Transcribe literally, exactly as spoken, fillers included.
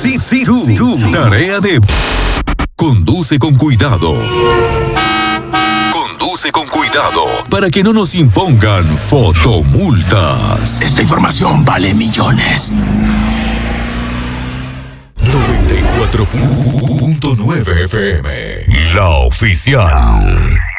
sí, sí, tú, tú. Tarea de... Conduce con cuidado. Conduce con cuidado para que no nos impongan fotomultas. Esta información vale millones. noventa y cuatro punto nueve F M, la oficial.